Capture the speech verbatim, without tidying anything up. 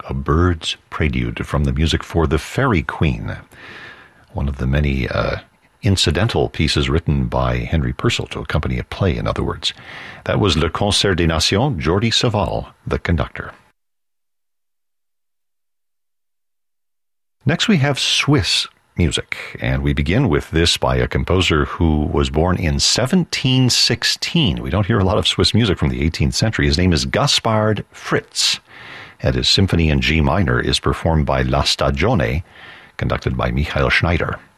A Bird's Prelude from the music for The Fairy Queen, one of the many uh, incidental pieces written by Henry Purcell to accompany a play, in other words. That was Le Concert des Nations, Jordi Savall, the conductor. Next we have Swiss music, and we begin with this by a composer who was born in seventeen sixteen. We don't hear a lot of Swiss music from the eighteenth century. His name is Gaspard Fritz, and his symphony in G minor is performed by La Stagione, conducted by Michael Schneider.